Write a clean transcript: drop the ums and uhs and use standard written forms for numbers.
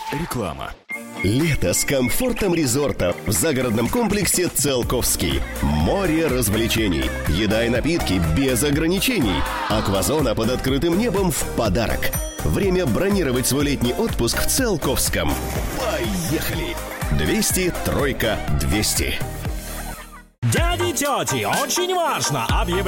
Реклама. Лето с комфортом резорта в загородном комплексе «Циолковский». Море развлечений, еда и напитки без ограничений. Аквазона под открытым небом в подарок. Время бронировать свой летний отпуск в Циолковском. Поехали! 200 3 200. Дяди, тети, очень важно! Объявляю